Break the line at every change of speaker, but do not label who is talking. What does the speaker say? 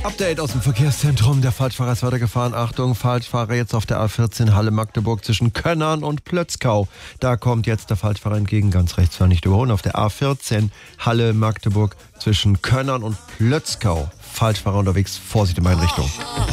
Update aus dem Verkehrszentrum. Der Falschfahrer ist weitergefahren. Achtung, Falschfahrer jetzt auf der A14 Halle-Magdeburg zwischen Könnern und Plötzkau. Da kommt jetzt der Falschfahrer entgegen, ganz rechts, war nicht überholen. Auf der A14 Halle-Magdeburg zwischen Könnern und Plötzkau. Falschfahrer unterwegs, Vorsicht in meine Richtung.